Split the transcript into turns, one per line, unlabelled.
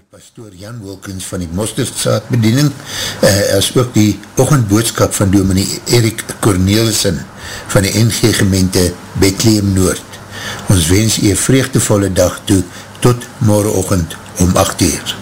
Pastoor Jan Wilkins van die Mosterdzaadbediening, as ook die oggendboodskap van dominee Erik Cornelissen van die NG gemeente Bethlehem Noord. Ons wens u 'n vreugdevolle dag toe, tot morgenoggend om 8 uur.